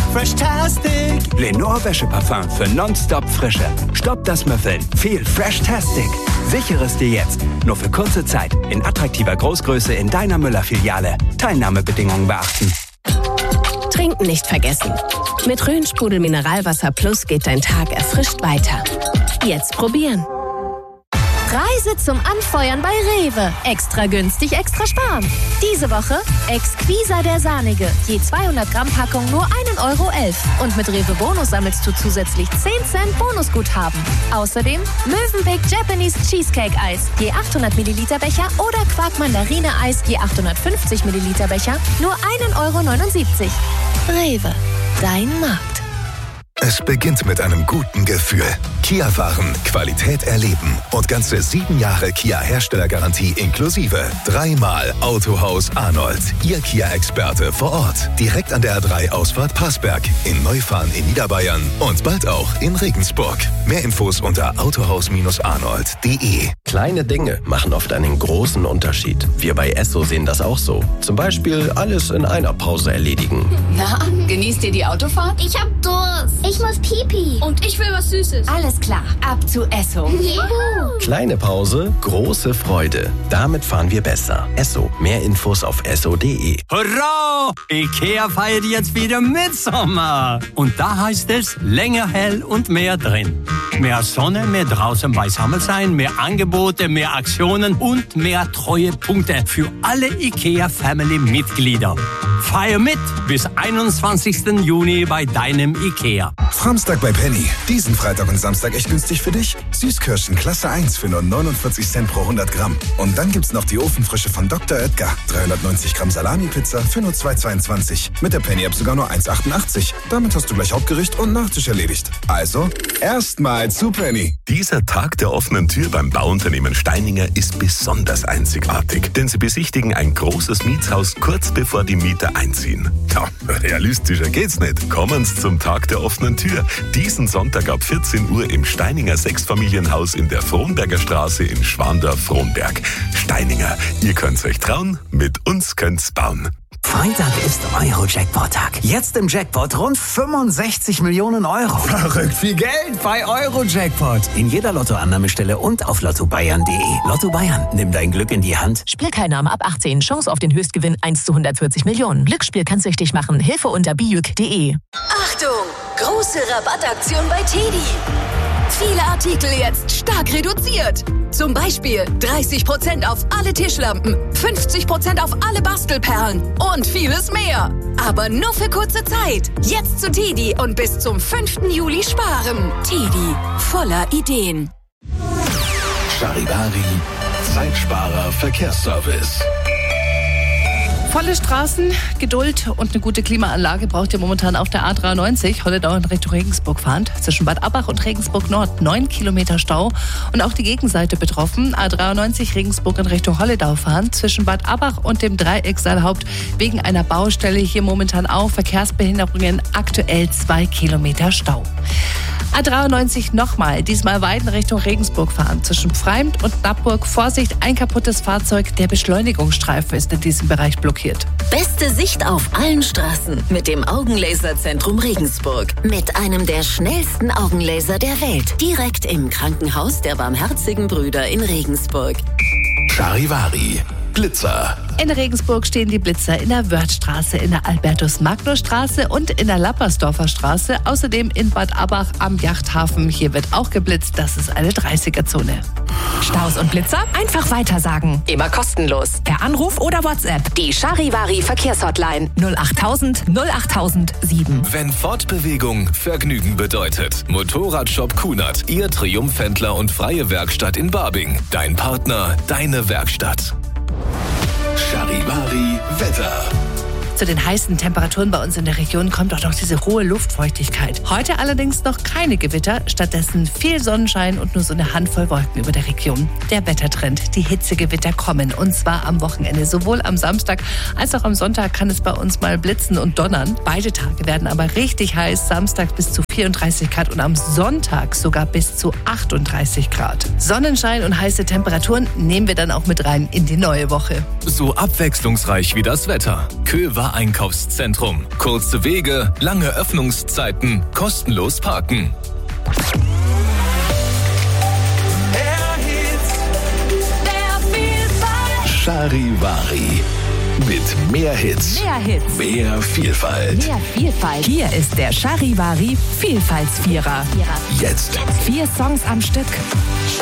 Fresh-tastic! Lenore Wäscheparfum für nonstop Frische. Stoppt das Müffeln. Viel Fresh-tastic. Sichere es dir jetzt. Nur für kurze Zeit. In attraktiver Großgröße in deiner Müller-Filiale. Teilnahmebedingungen beachten. Trinken nicht vergessen. Mit Rhön-Sprudel Mineralwasser Plus geht dein Tag erfrischt weiter. Jetzt probieren. Preise zum Anfeuern bei Rewe. Extra günstig, extra sparen. Diese Woche Exquisa der Sahnige. Je 200 Gramm Packung nur 1,11 € Und mit Rewe Bonus sammelst du zusätzlich 10 Cent Bonusguthaben. Außerdem Mövenpick Japanese Cheesecake Eis. Je 800 Milliliter Becher oder Quark Mandarine Eis. Je 850 Milliliter Becher. Nur 1,79 €. Rewe. Dein Markt. Es beginnt mit einem guten Gefühl. Kia-Fahren, Qualität erleben und ganze 7 Jahre Kia-Herstellergarantie inklusive. 3-mal Autohaus Arnold, Ihr Kia-Experte vor Ort. Direkt an der A3-Ausfahrt Passberg, in Neufahren in Niederbayern und bald auch in Regensburg. Mehr Infos unter autohaus-arnold.de. Kleine Dinge machen oft einen großen Unterschied. Wir bei Esso sehen das auch so. Zum Beispiel alles in einer Pause erledigen. Na, genießt ihr die Autofahrt? Ich hab Durst. Ich muss Pipi. Und ich will was Süßes. Alles klar, ab zu Esso. Juhu. Kleine Pause, große Freude. Damit fahren wir besser. Esso. Mehr Infos auf esso.de. Hurra! Ikea feiert jetzt wieder Mitsommer. Und da heißt es länger hell und mehr drin. Mehr Sonne, mehr draußen beisammen sein, mehr Angebote, mehr Aktionen und mehr Treuepunkte für alle IKEA-Family-Mitglieder. Feier mit bis 21. Juni bei deinem IKEA. Samstag bei Penny. Diesen Freitag und Samstag echt günstig für dich. Süßkirschen Klasse 1 für nur 49 Cent pro 100 Gramm. Und dann gibt's noch die Ofenfrische von Dr. Oetker. 390 Gramm Salami-Pizza für nur 2,22. Mit der Penny-App sogar nur 1,88. Damit hast du gleich Hauptgericht und Nachtisch erledigt. Also, erstmal zu Penny. Dieser Tag der offenen Tür beim Bauunternehmen Steininger ist besonders einzigartig. Denn sie besichtigen ein großes Mietshaus kurz bevor die Mieter einziehen. Ja, realistischer geht's nicht. Kommen Sie zum Tag der offenen Tür. Diesen Sonntag ab 14 Uhr im Steininger Sechsfamilienhaus in der Frohnberger Straße in Schwandorf-Frohnberg. Steininger, ihr könnt's euch trauen, mit uns könnt's bauen. Freitag ist Euro-Jackpot-Tag. Jetzt im Jackpot rund 65 Millionen Euro. Verrückt viel Geld bei Euro-Jackpot. In jeder Lottoannahmestelle und auf lottobayern.de. Lotto Bayern, nimm dein Glück in die Hand. Spielteilnahme ab 18. Chance auf den Höchstgewinn 1 zu 140 Millionen. Glücksspiel kann's süchtig machen. Hilfe unter biüc.de. Achtung! Große Rabattaktion bei TEDi. Viele Artikel jetzt stark reduziert. Zum Beispiel 30% auf alle Tischlampen, 50% auf alle Bastelperlen und vieles mehr. Aber nur für kurze Zeit. Jetzt zu TEDi und bis zum 5. Juli sparen. TEDi, voller Ideen. Charivari, Zeitsparer Verkehrsservice. Volle Straßen, Geduld und eine gute Klimaanlage braucht ihr momentan auf der A93, Holledau in Richtung Regensburg fahrend. Zwischen Bad Abbach und Regensburg Nord 9 Kilometer Stau und auch die Gegenseite betroffen. A93 Regensburg in Richtung Holledau fahrend. Zwischen Bad Abbach und dem Dreieckseilhaupt wegen einer Baustelle hier momentan auch Verkehrsbehinderungen, aktuell 2 Kilometer Stau. A93 nochmal, diesmal Weiden Richtung Regensburg fahren. Zwischen Pfreimd und Nappburg Vorsicht, ein kaputtes Fahrzeug, der Beschleunigungsstreifen ist in diesem Bereich blockiert. Beste Sicht auf allen Straßen mit dem Augenlaserzentrum Regensburg. Mit einem der schnellsten Augenlaser der Welt. Direkt im Krankenhaus der Barmherzigen Brüder in Regensburg. Charivari, Blitzer. In Regensburg stehen die Blitzer in der Wörthstraße, in der Albertus-Magnus-Straße und in der Lappersdorfer Straße. Außerdem in Bad Abbach am Yachthafen. Hier wird auch geblitzt. Das ist eine 30er-Zone. Staus und Blitzer? Einfach weitersagen. Immer kostenlos. Per Anruf oder WhatsApp. Die Charivari Verkehrshotline 08000 08007. Wenn Fortbewegung Vergnügen bedeutet. Motorradshop Kunert. Ihr Triumphhändler und freie Werkstatt in Barbing. Dein Partner, deine Werkstatt. Charivari Wetter. Zu den heißen Temperaturen bei uns in der Region kommt auch noch diese hohe Luftfeuchtigkeit. Heute allerdings noch keine Gewitter, stattdessen viel Sonnenschein und nur so eine Handvoll Wolken über der Region. Der Wettertrend, die Hitzegewitter kommen und zwar am Wochenende. Sowohl am Samstag als auch am Sonntag kann es bei uns mal blitzen und donnern. Beide Tage werden aber richtig heiß, Samstag bis zu 34 Grad und am Sonntag sogar bis zu 38 Grad. Sonnenschein und heiße Temperaturen nehmen wir dann auch mit rein in die neue Woche. So abwechslungsreich wie das Wetter. Kövar Einkaufszentrum. Kurze Wege, lange Öffnungszeiten, kostenlos parken. Charivari. Mit mehr Hits. Mehr Hits. Mehr Vielfalt. Mehr Vielfalt. Hier ist der Charivari Vielfaltsvierer. Jetzt. 4 Songs am Stück.